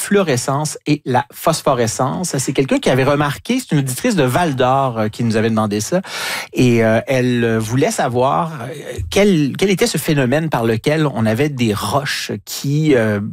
fluorescence et la phosphorescence. C'est quelqu'un qui avait remarqué, c'est une auditrice de Val-d'Or qui nous avait demandé ça, et elle voulait savoir quel était ce phénomène par lequel on avait des roches qui